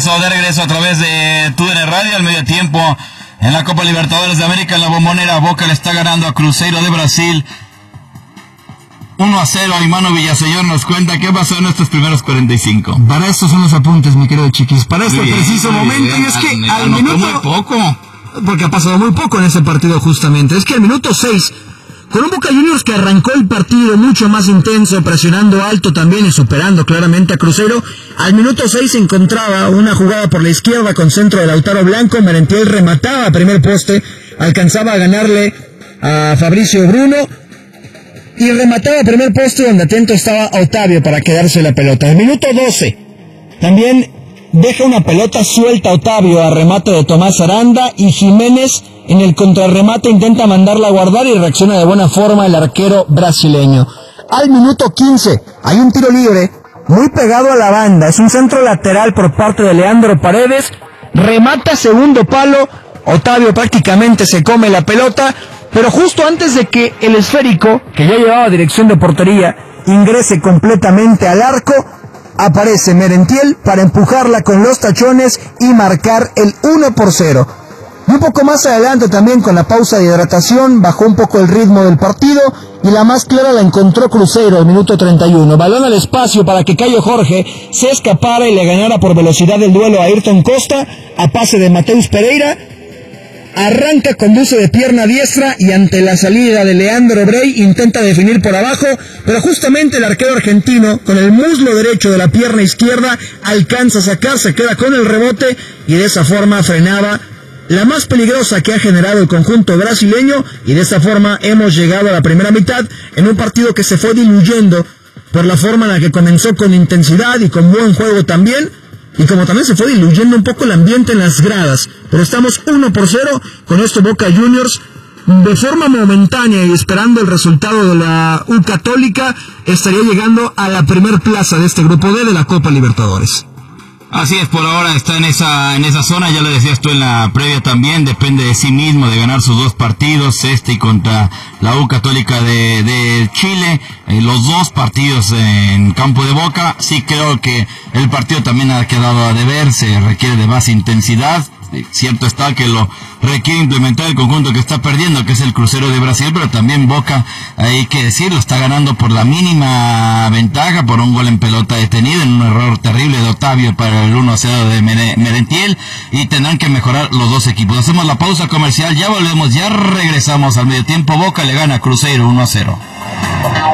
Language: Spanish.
De regreso a través de TUDN Radio al medio tiempo en la Copa Libertadores de América en la Bombonera. Boca le está ganando a Cruzeiro de Brasil 1-0. Imano Villaseñor nos cuenta qué pasó en estos primeros 45. Para estos son los apuntes, mi querido Chiquis, para este preciso momento. Y es que al minuto muy poco, porque ha pasado muy poco en ese partido justamente, es que al minuto 6, con un Boca Juniors que arrancó el partido mucho más intenso, presionando alto también y superando claramente a Cruzeiro, al minuto 6 se encontraba una jugada por la izquierda con centro de Lautaro Blanco. Merentiel remataba a primer poste, alcanzaba a ganarle a Fabricio Bruno y remataba a primer poste donde atento estaba Otavio para quedarse la pelota. En el minuto 12 también deja una pelota suelta Otavio a remate de Tomás Aranda, y Jiménez en el contrarremate intenta mandarla a guardar y reacciona de buena forma el arquero brasileño. Al minuto 15 hay un tiro libre muy pegado a la banda, es un centro lateral por parte de Leandro Paredes, remata segundo palo, Otavio prácticamente se come la pelota, pero justo antes de que el esférico, que ya llevaba dirección de portería, ingrese completamente al arco, aparece Merentiel para empujarla con los tachones y marcar el 1-0. Un poco más adelante también, con la pausa de hidratación, bajó un poco el ritmo del partido y la más clara la encontró Cruzeiro al minuto 31. Balón al espacio para que Caio Jorge se escapara y le ganara por velocidad el duelo a Ayrton Costa, a pase de Mateus Pereira. Arranca, conduce de pierna diestra y ante la salida de Leandro Brey intenta definir por abajo, pero justamente el arquero argentino con el muslo derecho de la pierna izquierda alcanza a sacar, se queda con el rebote y de esa forma frenaba la más peligrosa que ha generado el conjunto brasileño, y de esta forma hemos llegado a la primera mitad en un partido que se fue diluyendo por la forma en la que comenzó con intensidad y con buen juego también, y como también se fue diluyendo un poco el ambiente en las gradas. Pero estamos 1-0 con este Boca Juniors de forma momentánea, y esperando el resultado de la U Católica estaría llegando a la primer plaza de este grupo D de la Copa Libertadores. Así es, por ahora está en esa zona, ya lo decías tú en la previa también, depende de sí mismo, de ganar sus dos partidos, y contra la U Católica de Chile, los dos partidos en campo de Boca. Sí creo que el partido también ha quedado a deber, se requiere de más intensidad. Cierto está que lo requiere implementar el conjunto que está perdiendo, que es el Cruzeiro de Brasil, pero también Boca, hay que decirlo, está ganando por la mínima ventaja, por un gol en pelota detenida, en un error terrible de Otavio para el 1-0 de Merentiel, y tendrán que mejorar los dos equipos. Hacemos la pausa comercial, ya volvemos, ya regresamos al medio tiempo. Boca le gana a Cruzeiro 1-0.